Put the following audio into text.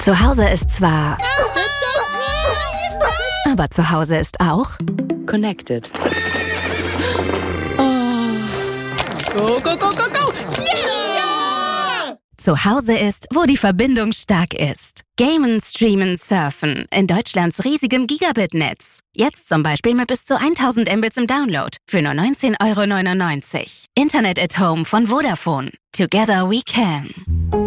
Zu Hause ist zwar... Aber zu Hause ist auch... Connected. Go, go, go, go, go! Yeah! Zu Hause ist, wo die Verbindung stark ist. Gamen, streamen, surfen. In Deutschlands riesigem Gigabit-Netz. Jetzt zum Beispiel mit bis zu 1000 Mbits im Download. Für nur 19,99 €. Internet at Home von Vodafone. Together we can.